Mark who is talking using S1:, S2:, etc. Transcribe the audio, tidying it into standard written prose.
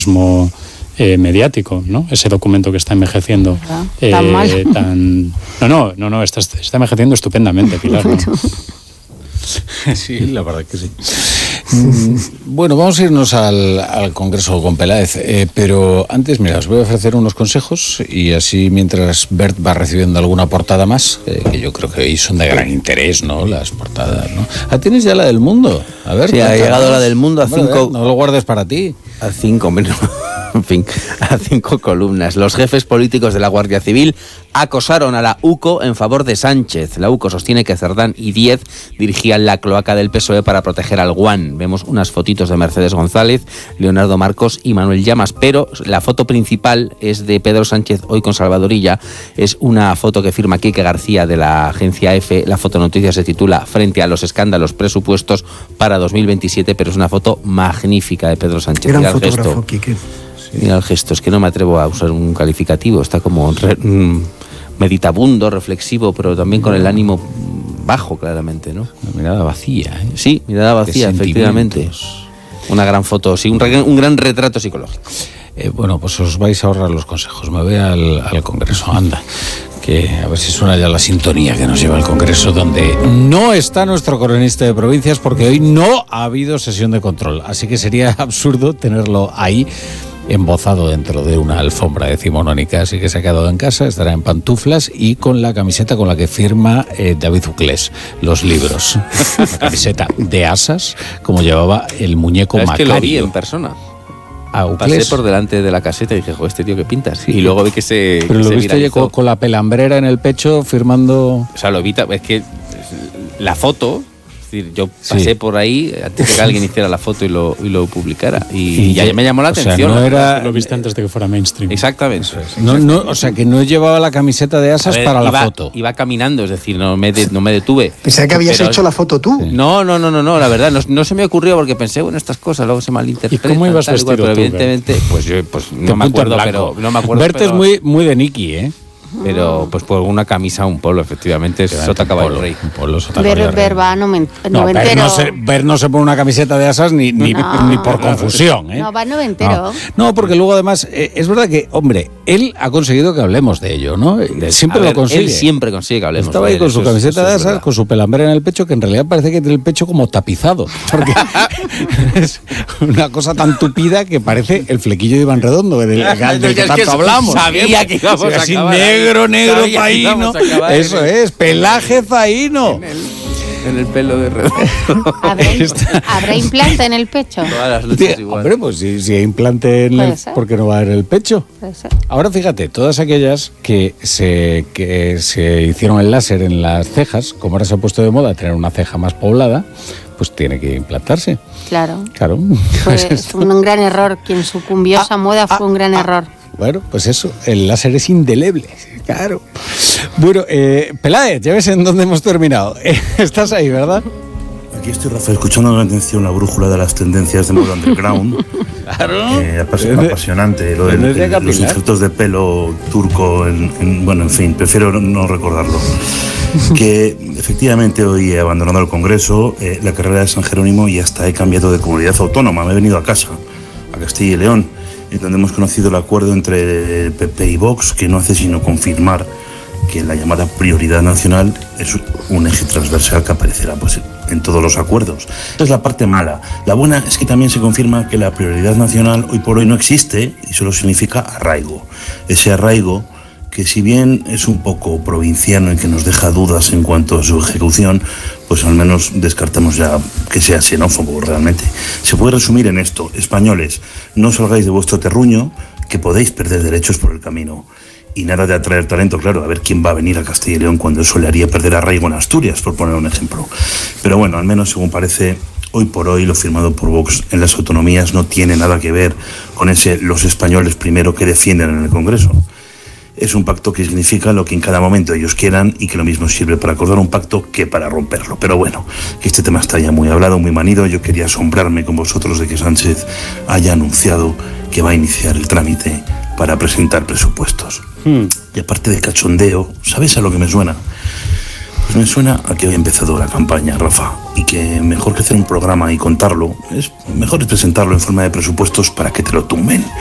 S1: mediático, ¿no? Ese documento que está envejeciendo
S2: tan mal.
S1: No, está envejeciendo estupendamente, Pilar, ¿no?
S3: Sí, la verdad que sí. Bueno, vamos a irnos al Congreso con Peláez, pero antes, mira, os voy a ofrecer unos consejos y así mientras Bert va recibiendo alguna portada más, que yo creo que hoy son de gran interés, ¿no? Las portadas, ¿no? ¿Tienes ya la del Mundo? A ver,
S4: sí, ha llegado la del Mundo a 5...
S3: No lo guardes para ti.
S4: A 5, en fin, a 5 columnas. Los jefes políticos de la Guardia Civil acosaron a la UCO en favor de Sánchez. La UCO sostiene que Cerdán y Díez dirigían la cloaca del PSOE para proteger al Guan. Vemos unas fotitos de Mercedes González, Leonardo Marcos y Manuel Llamas, pero la foto principal es de Pedro Sánchez hoy con Salvadorilla. Es una foto que firma Quique García de la agencia EFE. La fotonoticia se titula Frente a los escándalos presupuestos para 2027, pero es una foto magnífica de Pedro Sánchez.
S5: Gran fotógrafo, Quique.
S4: Mira el gesto, es que no me atrevo a usar un calificativo, está como meditabundo, reflexivo, pero también con el ánimo bajo, claramente, ¿no?
S3: Una mirada vacía, ¿eh?
S4: Sí, mirada vacía, efectivamente. Una gran foto, sí, un gran retrato psicológico.
S3: Bueno, pues os vais a ahorrar los consejos. Me voy al Congreso, anda. Que a ver si suena ya la sintonía que nos lleva al Congreso, donde no está nuestro cronista de provincias, porque hoy no ha habido sesión de control. Así que sería absurdo tenerlo ahí embozado dentro de una alfombra decimonónica, así que se ha quedado en casa, estará en pantuflas y con la camiseta con la que firma David Uclés los libros. La camiseta de asas, como llevaba el muñeco Macario.
S4: Es que lo vi en persona. Pasé por delante de la caseta y dije, joder, este tío qué pintas. Sí. Y luego vi que se
S3: Pero
S4: que
S3: lo
S4: se
S3: viste
S4: viralizó.
S3: con la pelambrera en el pecho firmando...
S4: O sea, lo vi, es que la foto... Es decir, yo pasé por ahí antes de que alguien hiciera la foto y lo publicara. Y ya me llamó la atención.
S3: No era...
S1: Lo viste antes de que fuera mainstream.
S4: Exactamente.
S3: O sea, que no llevaba la camiseta de asas para la foto.
S4: Iba caminando, es decir, no me detuve.
S5: Pensaba que habías hecho la foto tú.
S4: No, la verdad, no se me ocurrió porque pensé, bueno, estas cosas luego se malinterpretan.
S1: ¿Y cómo ibas vestido
S4: pero
S1: tú,
S4: evidentemente, pues no me acuerdo, pero no me acuerdo.
S3: Verte es muy de Nicky, ¿eh?
S4: Pero pues por una camisa, un polo, efectivamente, es Sota Caballo Rey.
S3: Un polo, Sota Caballo Rey.
S2: Verba noventero.
S3: Ver no se pone una camiseta de asas ni por confusión, ¿eh?
S2: No, va noventero.
S3: No, porque luego además, es verdad que, hombre, él ha conseguido que hablemos de ello, ¿no? Siempre lo consigue.
S4: Él siempre consigue que hablemos.
S3: Estaba ahí con su camiseta de asas, con su pelambrera en el pecho, que en realidad parece que tiene el pecho como tapizado. Porque es una cosa tan tupida que parece el flequillo de Iván Redondo, del que tanto hablamos.
S4: Sabía que íbamos a acabar.
S3: Negro zaino. Eso es, pelaje zaino.
S4: En el pelo de Redondo.
S2: ¿Habrá implante en el pecho?
S4: Todas las luchas igual.
S3: Hombre, pues si hay implante en el... ¿Por qué no va a haber el pecho?
S2: Puede ser.
S3: Ahora fíjate, todas aquellas que se hicieron el láser en las cejas, como ahora se ha puesto de moda tener una ceja más poblada, pues tiene que implantarse.
S2: Claro.
S3: Pues
S2: es un gran error. Quien sucumbió a esa moda fue un gran error.
S3: Bueno, pues eso, el láser es indeleble, claro. Bueno, Peláez, ya ves en dónde hemos terminado. Estás ahí, ¿verdad?
S6: Aquí estoy, Rafael, escuchando con atención la brújula de las tendencias de moda underground.
S3: Claro.
S6: Apasionante, lo de los injertos de pelo turco, bueno, en fin, prefiero no recordarlo. Que efectivamente hoy he abandonado el Congreso, la carrera de San Jerónimo, y hasta he cambiado de comunidad autónoma. Me he venido a casa, a Castilla y León, en donde hemos conocido el acuerdo entre el PP y Vox, que no hace sino confirmar que la llamada prioridad nacional es un eje transversal que aparecerá pues en todos los acuerdos. Esa es la parte mala. La buena es que también se confirma que la prioridad nacional hoy por hoy no existe y solo significa arraigo. Ese arraigo que, si bien es un poco provinciano y que nos deja dudas en cuanto a su ejecución, pues al menos descartamos ya que sea xenófobo realmente. Se puede resumir en esto: españoles, no salgáis de vuestro terruño, que podéis perder derechos por el camino. Y nada de atraer talento, claro, a ver quién va a venir a Castilla y León cuando eso le haría perder arraigo en Asturias, por poner un ejemplo. Pero bueno, al menos según parece, hoy por hoy lo firmado por Vox en las autonomías no tiene nada que ver con ese los españoles primero que defienden en el Congreso. Es un pacto que significa lo que en cada momento ellos quieran, y que lo mismo sirve para acordar un pacto que para romperlo. Pero bueno, que este tema está ya muy hablado, muy manido. Yo quería asombrarme con vosotros de que Sánchez haya anunciado que va a iniciar el trámite para presentar presupuestos. Y aparte de cachondeo, ¿sabes a lo que me suena? Pues me suena a que hoy ha empezado la campaña, Rafa, y que mejor que hacer un programa y contarlo, mejor es presentarlo en forma de presupuestos para que te lo tumben.